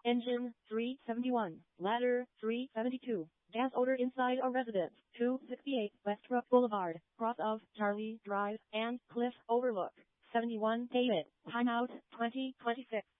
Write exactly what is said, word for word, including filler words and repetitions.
Engine, three seventy-one. Ladder, three seventy-two. Gas odor inside a residence, two sixty-eight Westbrook Boulevard, cross of Charlie Drive and Cliff Overlook. seventy-one David. Timeout, twenty twenty-six.